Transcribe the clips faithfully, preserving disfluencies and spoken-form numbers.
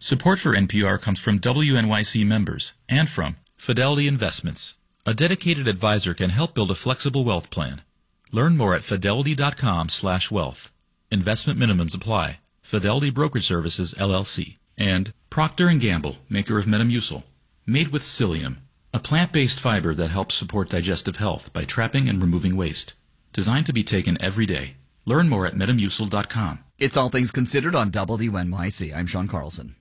Support for N P R comes from W N Y C members and from Fidelity Investments. A dedicated advisor can help build a flexible wealth plan. Learn more at fidelity.com slash wealth. Investment minimums apply. Fidelity Brokerage Services, L L C. And Procter and Gamble, maker of Metamucil. Made with psyllium, a plant-based fiber that helps support digestive health by trapping and removing waste. Designed to be taken every day. Learn more at metamucil dot com. It's All Things Considered on W N Y C. I'm Sean Carlson.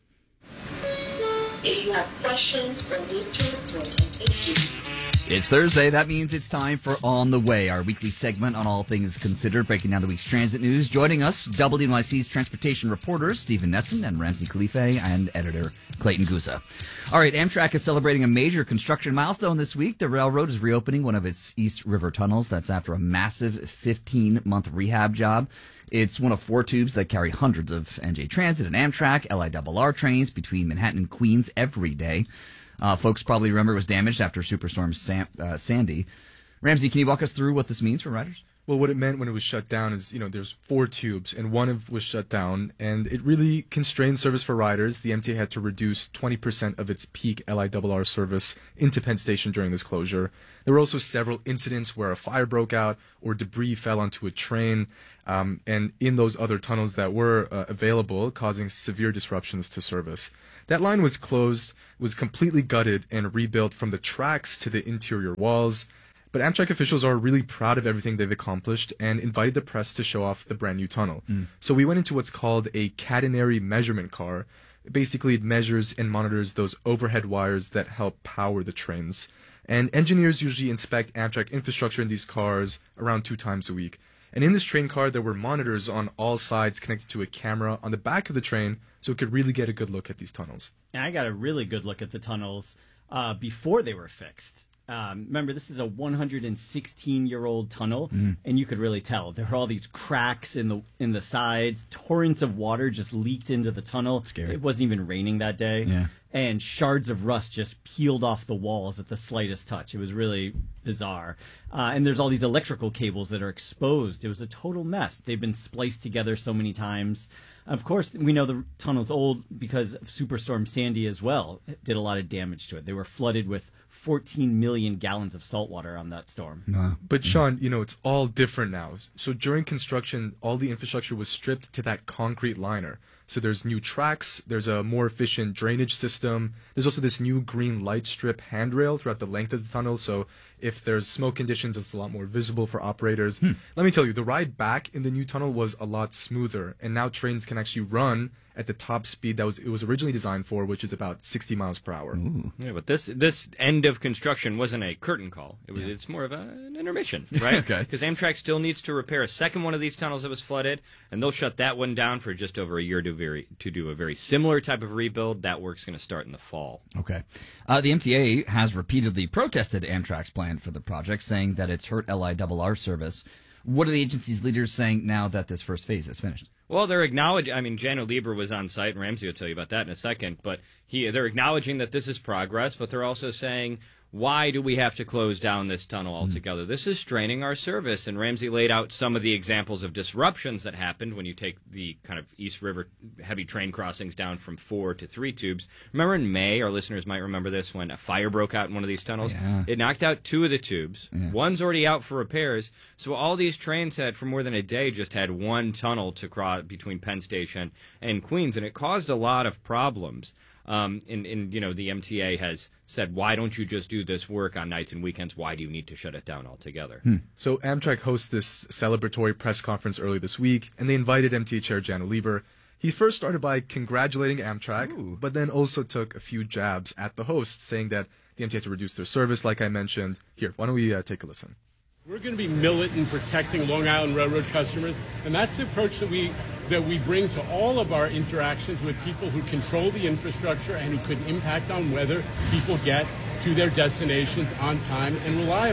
If you have questions or need to report an issue. It's Thursday. That means it's time for On the Way, our weekly segment on All Things Considered, breaking down the week's transit news. Joining us, W N Y C's transportation reporters Stephen Nesson and Ramsey Khalife, and editor Clayton Guza. All right, Amtrak is celebrating a major construction milestone this week. The railroad is reopening one of its East River tunnels. That's after a massive fifteen-month rehab job. It's one of four tubes that carry hundreds of N J Transit and Amtrak, L I R R trains between Manhattan and Queens every day. Uh, folks probably remember it was damaged after Superstorm Sam, uh, Sandy. Ramsey, can you walk us through what this means for riders? Well, what it meant when it was shut down is, you know, there's four tubes, and one of was shut down, and it really constrained service for riders. The M T A had to reduce twenty percent of its peak L I R R service into Penn Station during this closure. There were also several incidents where a fire broke out or debris fell onto a train, um, and in those other tunnels that were uh, available, causing severe disruptions to service. That line was closed, was completely gutted, and rebuilt from the tracks to the interior walls. But Amtrak officials are really proud of everything they've accomplished and invited the press to show off the brand new tunnel. Mm. So we went into what's called a catenary measurement car. Basically, it measures and monitors those overhead wires that help power the trains. And engineers usually inspect Amtrak infrastructure in these cars around two times a week. And in this train car, there were monitors on all sides connected to a camera on the back of the train, so it could really get a good look at these tunnels. And I got a really good look at the tunnels uh, before they were fixed. Um, remember, this is a one hundred sixteen-year-old tunnel, mm. and you could really tell. There were all these cracks in the in the sides. Torrents of water just leaked into the tunnel. Scary. It wasn't even raining that day. Yeah. And shards of rust just peeled off the walls at the slightest touch. It was really bizarre. Uh, and there's all these electrical cables that are exposed. It was a total mess. They've been spliced together so many times. Of course, we know the tunnel's old because of Superstorm Sandy as well. It did a lot of damage to it. They were flooded with fourteen million gallons of salt water on that storm. No. But Sean, you know, it's all different now. So during construction, all the infrastructure was stripped to that concrete liner. So there's new tracks, there's a more efficient drainage system. There's also this new green light strip handrail throughout the length of the tunnel. So if there's smoke conditions, it's a lot more visible for operators. Hmm. Let me tell you, the ride back in the new tunnel was a lot smoother. And now trains can actually run at the top speed that was it was originally designed for, which is about sixty miles per hour. Ooh. Yeah, but this this end of construction wasn't a curtain call. It was yeah. It's more of a, an intermission, right? Okay. Because Amtrak still needs to repair a second one of these tunnels that was flooded, and they'll shut that one down for just over a year to very to do a very similar type of rebuild. That work's going to start in the fall. Okay. Uh, the M T A has repeatedly protested Amtrak's plan for the project, saying that it's hurt L I R R service. What are the agency's leaders saying now that this first phase is finished? Well, they're acknowledging, I mean, Janno Lieber was on site, and Ramsey will tell you about that in a second, but he, they're acknowledging that this is progress, but they're also saying, why do we have to close down this tunnel altogether? Mm. This is straining our service, and Ramsey laid out some of the examples of disruptions that happened when you take the kind of East River heavy train crossings down from four to three tubes. Remember in May, our listeners might remember this, when a fire broke out in one of these tunnels? Yeah. It knocked out two of the tubes. Yeah. One's already out for repairs, so all these trains had, for more than a day, just had one tunnel to cross between Penn Station and Queens, and it caused a lot of problems. Um, and, and, you know, the M T A has said, why don't you just do this work on nights and weekends? Why do you need to shut it down altogether? Hmm. So Amtrak hosts this celebratory press conference early this week, and they invited M T A Chair Janno Lieber. He first started by congratulating Amtrak, Ooh. but then also took a few jabs at the host, saying that the M T A had to reduce their service, like I mentioned. Here, why don't we uh, take a listen? We're going to be militant protecting Long Island Railroad customers, and that's the approach that we that we bring to all of our interactions with people who control the infrastructure and who could impact on whether people get to their destinations on time and reliably.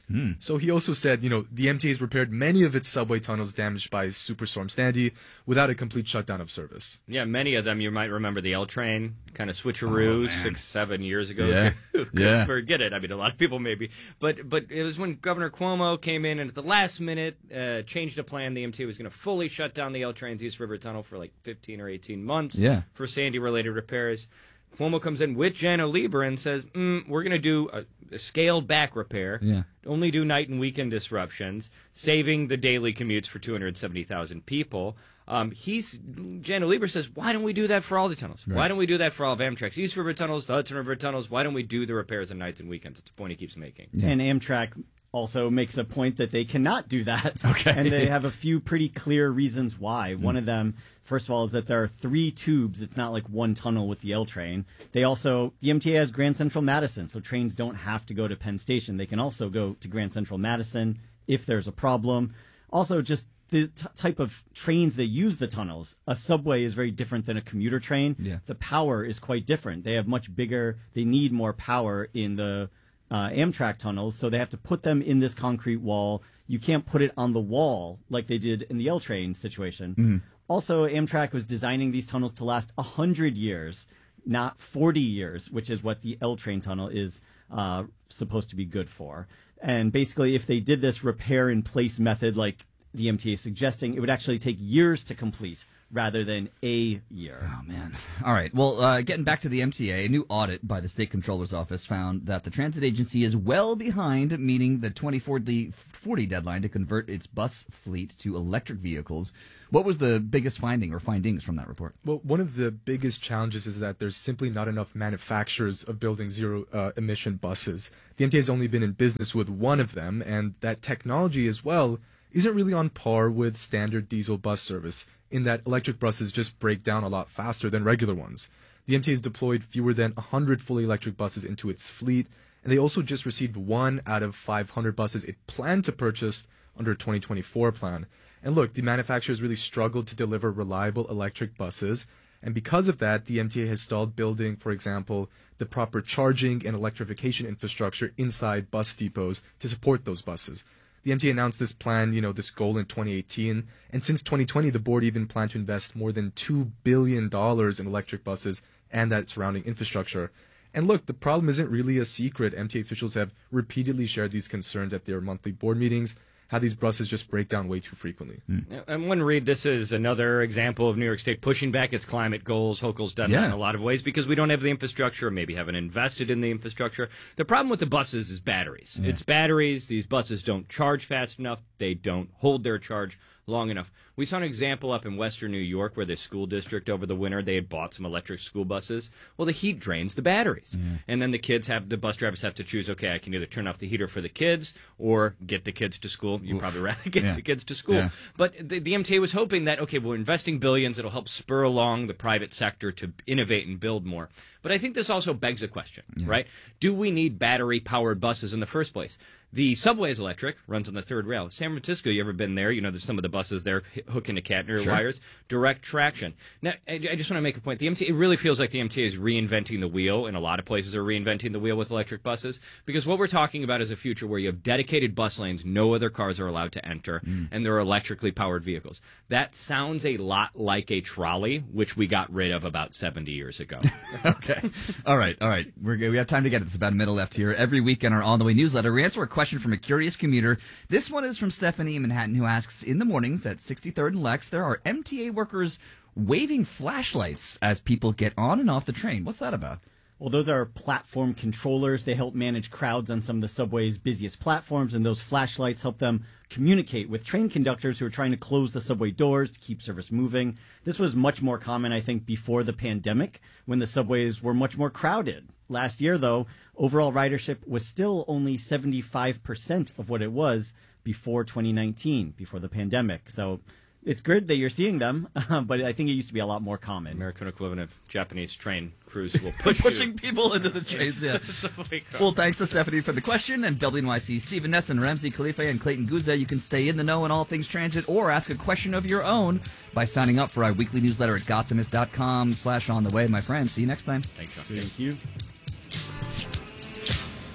Hmm. So he also said, you know, the M T A has repaired many of its subway tunnels damaged by Superstorm Sandy without a complete shutdown of service. Yeah, many of them, you might remember the L train kind of switcheroo Oh, six, seven years ago. Yeah. Who could Yeah. forget it? I mean, a lot of people maybe. But but it was when Governor Cuomo came in and at the last minute uh, changed a plan. The M T A was going to fully shut down the L train's East River Tunnel for like fifteen or eighteen months Yeah. for Sandy-related repairs. Cuomo comes in with Jano Lieber and says, mm, we're going to do a, a scaled-back repair, Yeah. only do night and weekend disruptions, saving the daily commutes for two hundred seventy thousand people. Um, he's Jano Lieber says, why don't we do that for all the tunnels? Right. Why don't we do that for all of Amtrak's East River tunnels, the Hudson River tunnels? Why don't we do the repairs on nights and weekends? That's the point he keeps making. Yeah. And Amtrak also makes a point that they cannot do that. Okay. And they have a few pretty clear reasons why. Mm. One of them, first of all, is that there are three tubes. It's not like one tunnel with the L train. They also, the M T A has Grand Central Madison, so trains don't have to go to Penn Station. They can also go to Grand Central Madison if there's a problem. Also, just the t- type of trains that use the tunnels. A subway is very different than a commuter train. Yeah. The power is quite different. They have much bigger, they need more power in the uh, Amtrak tunnels, so they have to put them in this concrete wall. You can't put it on the wall like they did in the L train situation. Mm-hmm. Also, Amtrak was designing these tunnels to last one hundred years, not forty years, which is what the L train tunnel is uh, supposed to be good for. And basically, if they did this repair in place method like the M T A is suggesting, it would actually take years to complete rather than a year. Oh, man. All right. Well, uh, getting back to the M T A, a new audit by the State Comptroller's Office found that the transit agency is well behind meeting the twenty forty deadline to convert its bus fleet to electric vehicles. What was the biggest finding or findings from that report? Well, one of the biggest challenges is that there's simply not enough manufacturers of building zero uh, emission buses. The M T A has only been in business with one of them, and that technology as well isn't really on par with standard diesel bus service, in that electric buses just break down a lot faster than regular ones. The M T A has deployed fewer than one hundred fully electric buses into its fleet, and they also just received one out of five hundred buses it planned to purchase under a twenty twenty-four plan. And look, the manufacturers really struggled to deliver reliable electric buses, and because of that, the M T A has stalled building, for example, the proper charging and electrification infrastructure inside bus depots to support those buses. The M T A announced this plan, you know, this goal in twenty eighteen, and since twenty twenty, the board even planned to invest more than two billion dollars in electric buses and that surrounding infrastructure. And look, the problem isn't really a secret. M T A officials have repeatedly shared these concerns at their monthly board meetings, how these buses just break down way too frequently. Mm. And one read, this is another example of New York State pushing back its climate goals. Hochul's done Yeah. that in a lot of ways because we don't have the infrastructure, or maybe haven't invested in the infrastructure. The problem with the buses is batteries. Yeah. It's batteries. These buses don't charge fast enough. They don't hold their charge long enough. We saw an example up in western New York where the school district over the winter, they had bought some electric school buses. Well, the heat drains the batteries. Yeah. And then the kids have, the bus drivers have to choose, okay, I can either turn off the heater for the kids or get the kids to school. You'd Oof. probably rather get Yeah. the kids to school. Yeah. But the, the M T A was hoping that, okay, we're investing billions. It'll help spur along the private sector to innovate and build more. But I think this also begs a question, Yeah. right? Do we need battery-powered buses in the first place? The subway is electric, runs on the third rail. San Francisco, you ever been there? You know, there's some of the buses there hook into catenary Sure. wires, direct traction. Now, I, I just want to make a point. The M T A, it really feels like the M T A is reinventing the wheel, and a lot of places are reinventing the wheel with electric buses, because what we're talking about is a future where you have dedicated bus lanes, no other cars are allowed to enter, Mm. and there are electrically powered vehicles. That sounds a lot like a trolley, which we got rid of about seventy years ago. Okay. All right. All right. We're good. We have time to get it. It's about a minute left here. Every week in our On the Way newsletter, we answer a question from a curious commuter. This one is from Stephanie in Manhattan, who asks, in the mornings at sixty-third and Lex, there are M T A workers waving flashlights as people get on and off the train. What's that about? Well, those are platform controllers. They help manage crowds on some of the subway's busiest platforms, and those flashlights help them communicate with train conductors who are trying to close the subway doors to keep service moving. This was much more common, I think, before the pandemic, when the subways were much more crowded. Last year, though, overall ridership was still only seventy-five percent of what it was before twenty nineteen, before the pandemic. So it's good that you're seeing them, but I think it used to be a lot more common. American equivalent of Japanese train crews will push Pushing you. people into the chase, yeah. Subway car. Well, thanks to Stephanie for the question, and W N Y C Stephen Nesson, Ramsey Khalife, and Clayton Guzza. You can stay in the know on all things transit or ask a question of your own by signing up for our weekly newsletter at gothamist.com slash on the way. My friends, see you next time. Thanks, Sean. Thank you.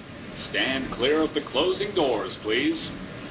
Stand clear of the closing doors, please.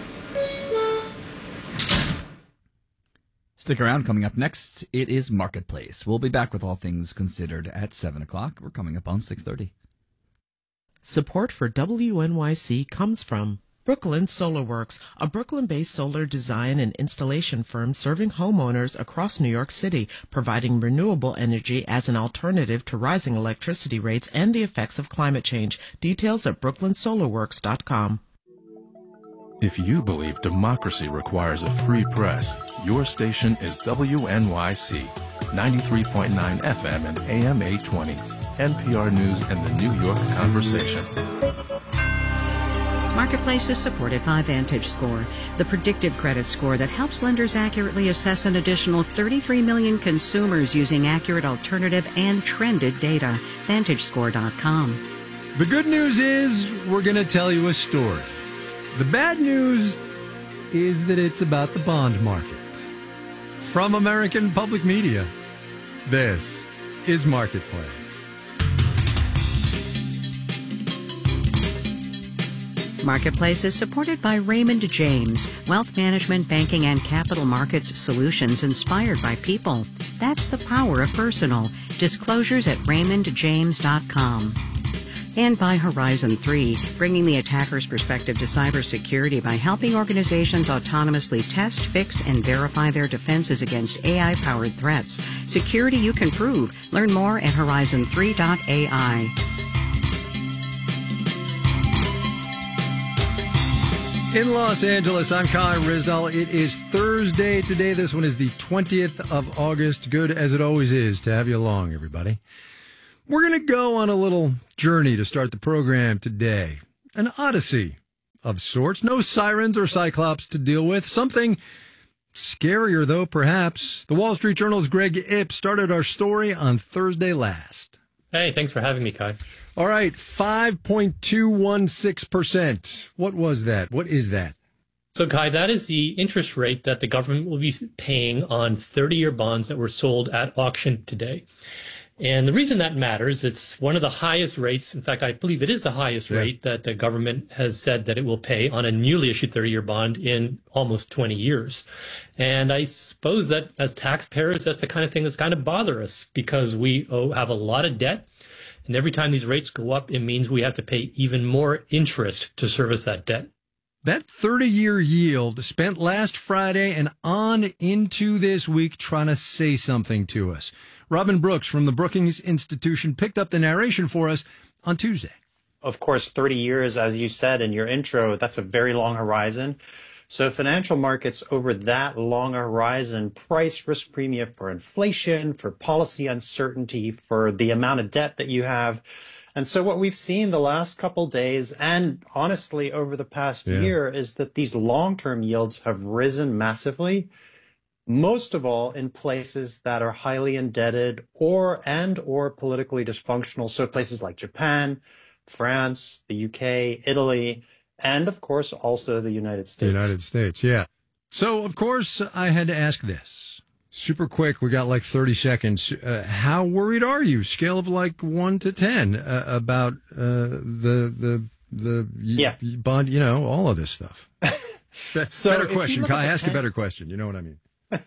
Stick around. Coming up next, it is Marketplace. We'll be back with All Things Considered at seven o'clock. We're coming up on six thirty. Support for W N Y C comes from Brooklyn Solar Works, a Brooklyn-based solar design and installation firm serving homeowners across New York City, providing renewable energy as an alternative to rising electricity rates and the effects of climate change. Details at brooklyn solar works dot com. If you believe democracy requires a free press, your station is W N Y C, ninety-three point nine F M and A M eight twenty, N P R News and the New York Conversation. Marketplace is supported by VantageScore, the predictive credit score that helps lenders accurately assess an additional thirty-three million consumers using accurate alternative and trended data. Vantage Score dot com. The good news is we're going to tell you a story. The bad news is that it's about the bond market. From American Public Media, this is Marketplace. Marketplace is supported by Raymond James, wealth management, banking, and capital markets solutions inspired by people. That's the power of personal. Disclosures at raymond james dot com. And by Horizon three, bringing the attacker's perspective to cybersecurity by helping organizations autonomously test, fix, and verify their defenses against A I-powered threats. Security you can prove. Learn more at horizon three dot A I. In Los Angeles, I'm Kai Rizdal. It is Thursday today. This one is the twentieth of August. Good as it always is to have you along, everybody. We're going to go on a little journey to start the program today. An odyssey of sorts. No sirens or cyclops to deal with. Something scarier, though, perhaps. The Wall Street Journal's Greg Ip started our story on Thursday last. Hey, thanks for having me, Kai. All right, five point two one six percent. What was that? What is that? So, Kai, that is the interest rate that the government will be paying on thirty-year bonds that were sold at auction today. And the reason that matters, it's one of the highest rates. In fact, I believe it is the highest yeah. rate that the government has said that it will pay on a newly issued thirty-year bond in almost twenty years. And I suppose that as taxpayers, that's the kind of thing that's kind of bother us because we owe, have a lot of debt. And every time these rates go up, it means we have to pay even more interest to service that debt. That thirty-year yield spent last Friday and on into this week trying to say something to us. Robin Brooks from the Brookings Institution picked up the narration for us on Tuesday. Of course, thirty years, as you said in your intro, that's a very long horizon. So financial markets over that long horizon price risk premium for inflation, for policy uncertainty, for the amount of debt that you have. And so what we've seen the last couple days and honestly over the past yeah. year is that these long-term yields have risen massively. Most of all in places that are highly indebted or and or politically dysfunctional. So places like Japan, France, the U K, Italy, and of course also the United States. The United States, yeah. So of course I had to ask this. Super quick, we got like thirty seconds. Uh, how worried are you? Scale of like one to ten uh, about uh, the the the yeah. y- bond, you know, all of this stuff. So better question, Kai. Ask ten- a better question. You know what I mean?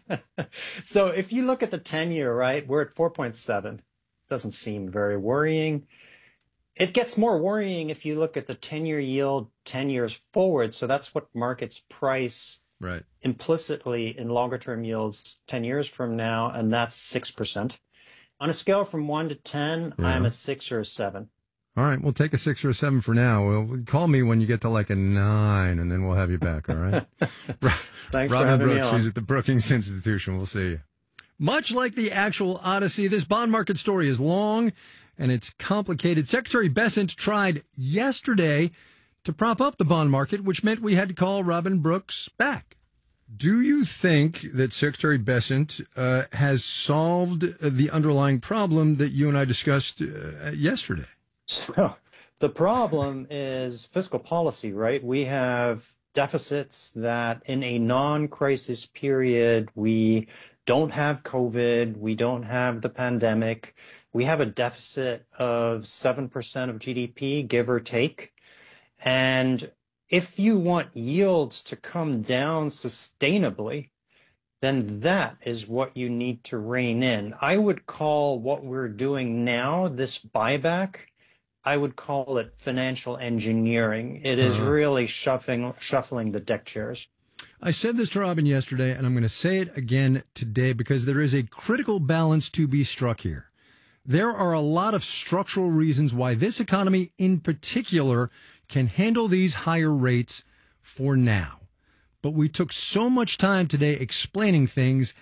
So if you look at the ten-year, right, we're at four point seven. Doesn't seem very worrying. It gets more worrying if you look at the ten-year yield ten years forward. So that's what markets price right. implicitly in longer-term yields ten years from now, and that's six percent. On a scale from one to ten, yeah. I'm a six or a seven. All right, we'll take a six or a seven for now. We'll call me when you get to like a nine, and then we'll have you back, all right? Thanks Robin for having Brooks, me on. she's at the Brookings Institution. We'll see you. Much like the actual Odyssey, this bond market story is long, and it's complicated. Secretary Bessent tried yesterday to prop up the bond market, which meant we had to call Robin Brooks back. Do you think that Secretary Bessent uh, has solved the underlying problem that you and I discussed uh, yesterday? So the problem is fiscal policy, right? We have deficits that in a non-crisis period, we don't have COVID, we don't have the pandemic. We have a deficit of seven percent of G D P, give or take. And if you want yields to come down sustainably, then that is what you need to rein in. I would call what we're doing now, this buyback, I would call it financial engineering. It is uh-huh. really shuffling, shuffling the deck chairs. I said this to Robin yesterday, and I'm going to say it again today because there is a critical balance to be struck here. There are a lot of structural reasons why this economy in particular can handle these higher rates for now. But we took so much time today explaining things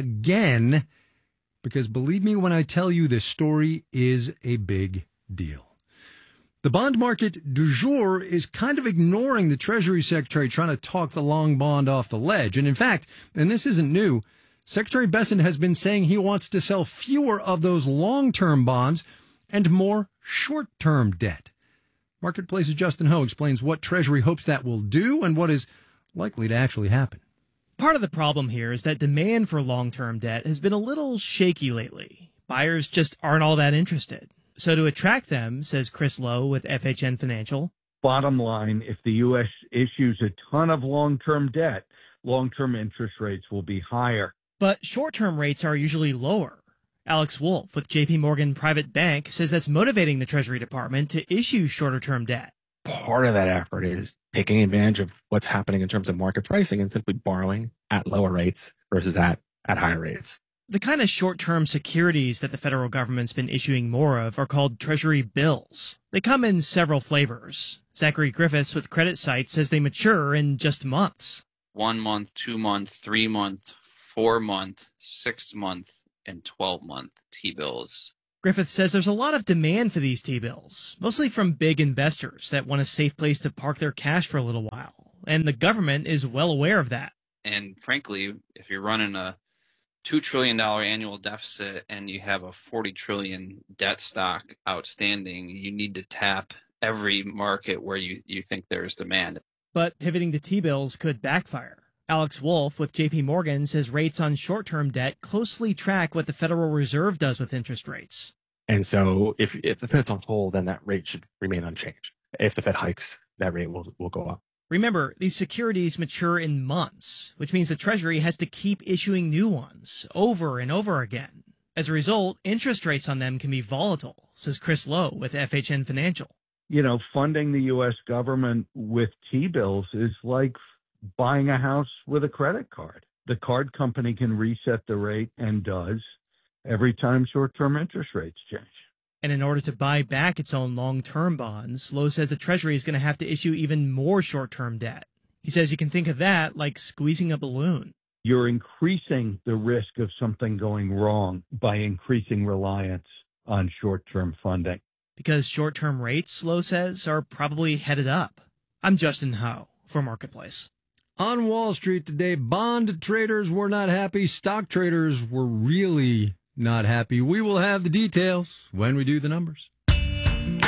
again because believe me when I tell you this story is a big deal. The bond market du jour is kind of ignoring the Treasury Secretary trying to talk the long bond off the ledge. And in fact, and this isn't new, Secretary Bessent has been saying he wants to sell fewer of those long-term bonds and more short-term debt. Marketplace's Justin Ho explains what Treasury hopes that will do and what is likely to actually happen. Part of the problem here is that demand for long-term debt has been a little shaky lately. Buyers just aren't all that interested. So to attract them, says Chris Lowe with F H N Financial. Bottom line, if the U S issues a ton of long-term debt, long-term interest rates will be higher. But short-term rates are usually lower. Alex Wolf with J P Morgan Private Bank says that's motivating the Treasury Department to issue shorter-term debt. Part of that effort is taking advantage of what's happening in terms of market pricing and simply borrowing at lower rates versus at, at higher rates. The kind of short-term securities that the federal government's been issuing more of are called Treasury bills. They come in several flavors. Zachary Griffiths with CreditSight says they mature in just months. One month, two month, three month, four month, six month, and twelve month T-bills. Griffiths says there's a lot of demand for these T-bills, mostly from big investors that want a safe place to park their cash for a little while. And the government is well aware of that. And frankly, if you're running a two trillion dollars annual deficit and you have a forty trillion dollars debt stock outstanding, you need to tap every market where you, you think there's demand. But pivoting to T-bills could backfire. Alex Wolf with J P Morgan says rates on short-term debt closely track what the Federal Reserve does with interest rates. And so if, if the Fed's on hold, then that rate should remain unchanged. If the Fed hikes, that rate will, will go up. Remember, these securities mature in months, which means the Treasury has to keep issuing new ones over and over again. As a result, interest rates on them can be volatile, says Chris Lowe with F H N Financial. You know, funding the U S government with T-bills is like buying a house with a credit card. The card company can reset the rate and does every time short-term interest rates change. And in order to buy back its own long-term bonds, Lowe says the Treasury is going to have to issue even more short-term debt. He says you can think of that like squeezing a balloon. You're increasing the risk of something going wrong by increasing reliance on short-term funding. Because short-term rates, Lowe says, are probably headed up. I'm Justin Ho for Marketplace. On Wall Street today, bond traders were not happy. Stock traders were really not happy. We will have the details when we do the numbers.